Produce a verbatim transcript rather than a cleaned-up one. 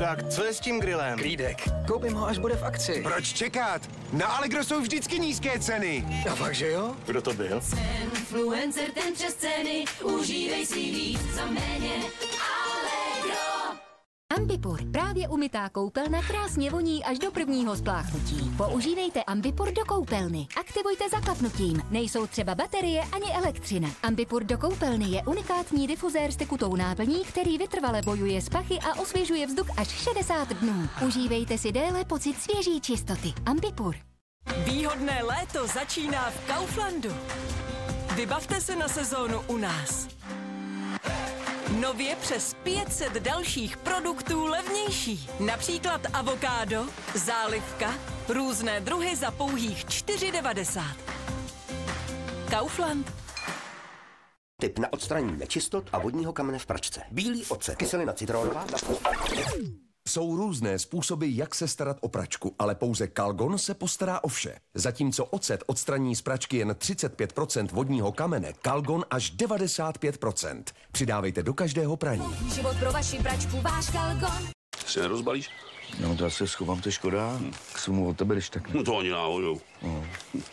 Tak co je s tím grillem? Klídek. Koupím ho, až bude v akci. Proč čekat? Na Allegro jsou vždycky nízké ceny. A fakt, že jo? Kdo to byl? Influencer ten přes ceny, užívej si víc za méně. Allegro. Ambipur, právě umytá koupelna krásně voní až do prvního spláchnutí. Používejte Ambipur do koupelny. Aktivujte zaklapnutím. Nejsou třeba baterie ani elektřina. Ambipur do koupelny je unikátní difuzér s tekutou náplní, který vytrvale bojuje s pachy a osvěžuje vzduch až šedesát dnů. Užívejte si déle pocit svěží čistoty. Ambipur. Výhodné léto začíná v Kauflandu. Vybavte se na sezónu u nás. Nově přes pět set dalších produktů levnější. Například avokádo, zálivka, různé druhy za pouhých čtyři devadesát. Kaufland. Tip na odstranění nečistot a vodního kamene v pračce. Bílý ocet, kyselina citronová. Jsou různé způsoby, jak se starat o pračku, ale pouze Calgon se postará o vše. Zatímco ocet odstraní z pračky jen třicet pět procent vodního kamene, Calgon až devadesát pět procent. Přidávejte do každého praní. Život pro vaši pračku, váš Calgon. Se nerozbalíš? No to já se schovám, to je škoda. K svému od tebe, když tak ne. No to ani náhodou. No.